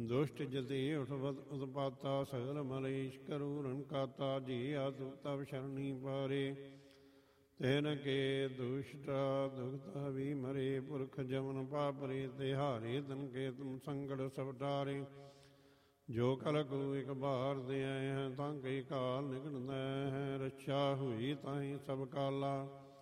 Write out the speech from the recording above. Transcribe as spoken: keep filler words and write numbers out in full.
ਦੁਸ਼ਟ ਜਤੇ ਉਠਵਤ ਉਤਪਾਤਾ ਸਗਲ ਮਲੇਸ਼ ਕਰੂਰਨ ਕਾਤਾ ਜੀ ਆਤੁ ਤਵ ਸ਼ਰਣੀ ਪਾਰੇ ਤੈਨ ਕੇ ਦੁਸ਼ਟਾ ਦੁਖਤਾ ਵੀ ਮਰੇ ਪੁਰਖ ਜਮਨ ਪਾਪਰੇ ਤਿਹਾਰੇ ਤਨ ਕੇ ਤੁਮ ਸੰਗੜ ਸਭ ਟਾਰੇ ਜੋ ਕਲ ਕੋ ਇਕ ਬਾਰ ਦੇ ਆਏ ਹੈ ਤਾਂ ਕਈ ਕਾਲ ਨਿਕਲਦਾ ਹੈ ਰੱਛਾ ਹੋਈ ਤਾਂ ਹੀ ਸਭ ਕਾਲਾ